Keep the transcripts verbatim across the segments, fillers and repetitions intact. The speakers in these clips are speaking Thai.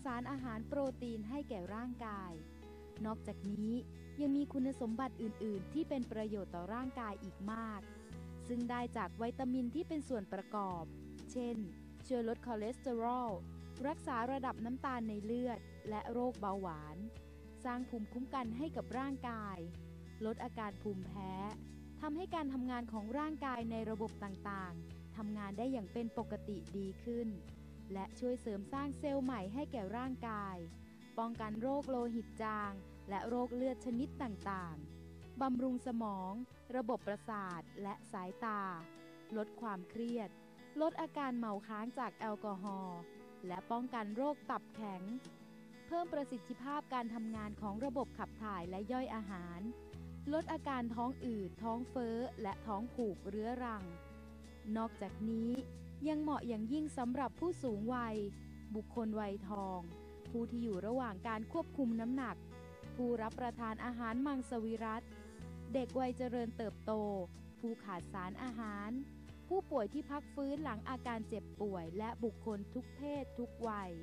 ารอาหารโปรตีนให้แก่ร่างกายนอกจากนี้ยังมีคุณสมบัติอื่นๆที่เป็นประโยชน์ต่อร่างกายอีกมากซึ่งได้จากวิตามินที่เป็นส่วนประกอบเช่นช่วยลดคอเลสเตอรอลรักษาระดับน้ำตาลในเลือดและโรคเบาหวานสร้างภูมิคุ้มกันให้กับร่างกายลดอาการภูมิแพ้ทำให้การทำงานของร่างกายในระบบต่างๆทำงานได้อย่างเป็นปกติดีขึ้นและช่วยเสริมสร้างเซลล์ใหม่ให้แก่ร่างกายป้องกันโรคโลหิตจางและโรคเลือดชนิดต่างๆบำรุงสมองระบบประสาทและสายตาลดความเครียดลดอาการเมาค้างจากแอลกอฮอล์และป้องกันโรคตับแข็งเพิ่มประสิทธิภาพการทำงานของระบบขับถ่ายและย่อยอาหารลดอาการท้องอืดท้องเฟ้อและท้องผูกเรื้อรังนอกจากนี้ยังเหมาะอย่างยิ่งสำหรับผู้สูงวัยบุคคลวัยทองผู้ที่อยู่ระหว่างการควบคุมน้ำหนักผู้รับประทานอาหารมังสวิรัติเด็กวัยเจริญเติบโตผู้ขาดสารอาหารผู้ป่วยที่พักฟื้นหลังอาการเจ็บป่วยและบุคคลทุกเพศทุกวัย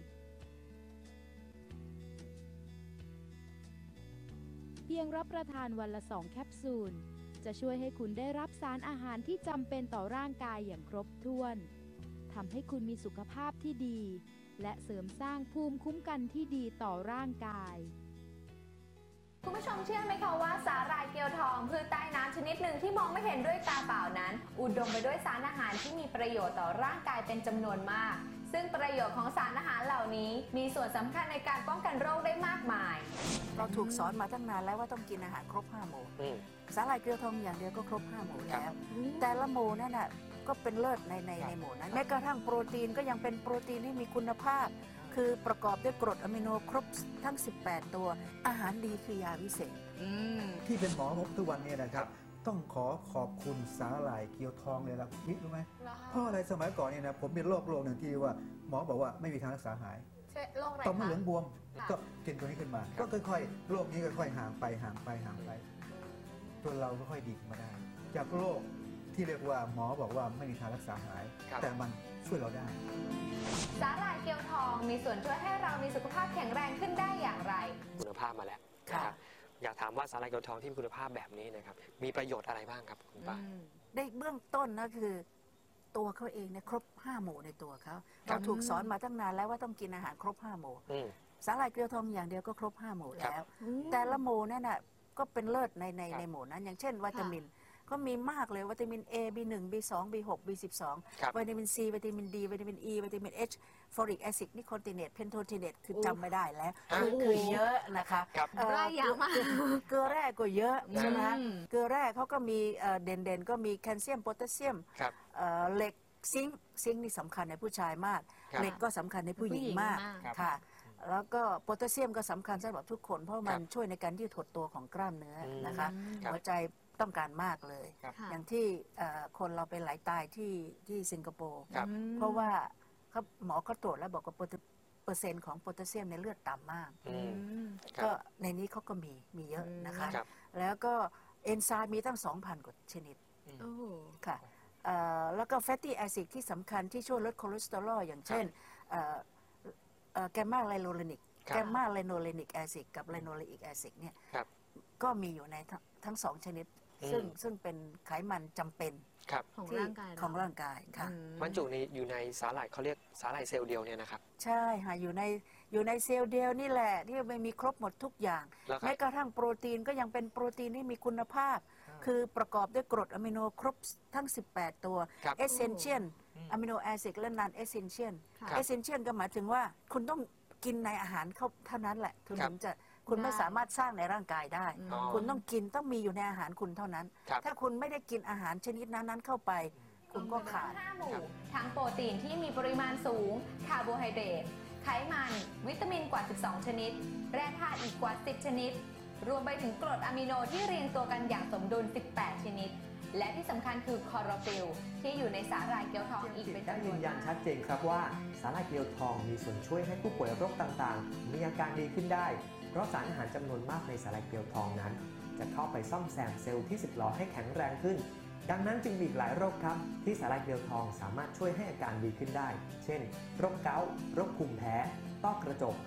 เพียงรับประทานวันละสองแคปซูลจะช่วยให้คุณได้รับสารอาหารที่จำเป็นต่อร่างกายอย่างครบถ้วนทำให้คุณมีสุขภาพที่ดีและเสริมสร้างภูมิคุ้มกันที่ดีต่อร่างกายคุณผู้ชมเชื่อไหมคะว่าสาหร่ายเกี๊ยวทองพืชใต้น้ำชนิดหนึ่งที่มองไม่เห็นด้วยตาเปล่านั้นอุดมไปด้วยสารอาหารที่มีประโยชน์ต่อร่างกายเป็นจำนวนมากซึ่งประโยชน์ของสารอาหารเหล่านี้มีส่วนสำคัญในการป้องกันโรคได้มากมายเราถูกสอนมาตั้งนานแล้วว่าต้องกินอาหารครบห้าหมู่สาหร่ายเกี๊ยวทองอย่างเดียวก็ครบห้าหมู่แล้วแต่ละหมู่นั่นน่ะก็เป็นเลิศในในในหมู่นั้นแม้กระทั่งโปรตีนก็ยังเป็นโปรตีนที่มีคุณภาพคือประกอบด้วยกรดอะมิโนครบทั้งสิบแปดตัวอาหารดีคือยาวิเศษที่เป็นหมอทุกวันนี้นะครับต้องขอขอบคุณสาหร่ายเกี๊ยวทองเลยละวิรู้ไหมเพราะอะไรสมัยก่อนเนี่ยนะผมเป็นโรคโรคหนึ่งที่ว่าหมอบอกว่าไม่มีทางรักษาหายต่อมเหลืองบวมก็กินตัวนี้ขึ้นมาก็ค่อยๆโรคนี้ค่อยๆห่างไปห่างไปห่างไปตัวเราก็ค่อยดีขึ้นมาได้จากโรคที่เรียกว่าหมอบอกว่าไม่มีทางรักษาหายแต่มันช่วยเราได้สาหร่ายเกี๊ยวทองมีส่วนช่วยให้เรามีสุขภาพแข็งแรงขึ้นได้อย่างไรคุณภาพมาแล้วนะครับอยากถามว่าสาหร่ายเกี๊ยวทองที่มีคุณภาพแบบนี้นะครับมีประโยชน์อะไรบ้างครับคุณป้าในเบื้องต้นนะคือตัวเขาเองเนี่ยครบห้าหมู่ในตัวเขาเราถูกสอนมาตั้งนานแล้วว่าต้องกินอาหารครบห้าหมู่สาหร่ายเกี๊ยวทองอย่างเดียวก็ครบห้าหมู่แล้วแต่ละหมู่นั่นน่ะก็เป็นเลิศในในในหมู่นั้นอย่างเช่นวิตามินก็มีมากเลยวิตามิน A บี หนึ่ง บี สอง บี หก บี สิบสอง วิตามิน C วิตามิน D วิตามิน E วิตามิน H ฟอริกแอซิดนิโคติเนตเพนโทติเนตคือจำไม่ได้แล้วคือเยอะนะคะเกลือเยอะมากเกลือแร่ก็เยอะใช่ไหมเกลือแร่เขาก็มีเด่นๆก็มีแคลเซียมโพแทสเซียมเหล็กซิงค์ซิงค์นี่สำคัญในผู้ชายมากเหล็กก็สำคัญในผู้หญิงมากค่ะแล้วก็โพแทสเซียมก็สำคัญสำหรับทุกคนเพราะมันช่วยในการยืดหดตัวของกล้ามเนื้อนะคะหัวใจต้องการมากเลยอย่างที่คนเราเป็นไหลตายที่ที่สิงคโปร์เพราะว่าเขาหมอเขาตรวจแล้วบอกว่าเปอร์เซ็นต์ของโพแทสเซียมในเลือดต่ำมากก็ในนี้เขาก็มีมีเยอะนะคะแล้วก็เอนไซม์มีตั้ง สองพัน กว่าชนิดค่ะแล้วก็แฟตตี้แอซิดที่สำคัญที่ช่วยลดคอเลสเตอรอลอย่างเช่นแกมมาไลโนเลนิกแกมมาไลโนเลนิกแอซิดกับไลโนเลอิกแอซิดเนี่ยก็มีอยู่ในทั้งสองชนิดซึ่งซึ่งเป็นไขมันจำเป็นของร่างกายของร่างกายค่ะบรรจุในอยู่ในสาหร่ายเขาเรียกสาหร่ายเซลล์เดียวเนี่ยนะครับใช่ค่ะอยู่ในอยู่ในเซลล์เดียวนี่แหละที่มันมีครบหมดทุกอย่างแม้กระทั่งโปรตีนก็ยังเป็นโปรตีนที่มีคุณภาพคือประกอบด้วยกรดอะมิโนครบทั้งสิบแปดตัวเอเซนเชียลอะมิโนแอซิดและนันเอเซนเชียลเอเซนเชียลก็หมายถึงว่าคุณต้องกินในอาหารเขาเท่านั้นแหละถึงจะคุณไม่สามารถสร้างในร่างกายได้คุณต้องกินต้องมีอยู่ในอาหารคุณเท่านั้นถ้าคุณไม่ได้กินอาหารชนิดนั้นๆเข้าไปคุณก็ขาดห้าหมู่ทั้งโปรตีนที่มีปริมาณสูงคาร์โบไฮเดรตไขมันวิตามินกว่าสิบสองชนิดแร่ธาตุอีกกว่าสิบชนิดรวมไปถึงกรดอะมิโนที่เรียงตัวกันอย่างสมดุลสิบแปดชนิดและที่สำคัญคือคลอโรฟิลล์ที่อยู่ในสาหร่ายเกี๊ยวทองอีกเป็นจำนวนมากยืนยันชัดเจนครับว่าสาหร่ายเกี๊ยวทองมีส่วนช่วยให้ผู้ป่วยโรคต่างๆมีอาการดีขึ้นได้เพราะสารอาหารจำนวนมากในสาหร่ายเกี๊ยวทองนั้นจะเข้าไปซ่อมแซมเซลล์ที่สึกหรอให้แข็งแรงขึ้นดังนั้นจึงมีหลายโรคครับที่สาหร่ายเกี๊ยวทองสามารถช่วยให้อาการดีขึ้นได้เช่นโรคเกาต์โรคภูมิแพ้ต้อกระจก